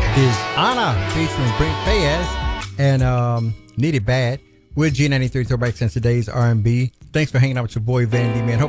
is Anna featuring Brent Fayez and Need It Bad with G93 Throwback since today's R&B. Thanks for hanging out with your boy Van D Man. Hope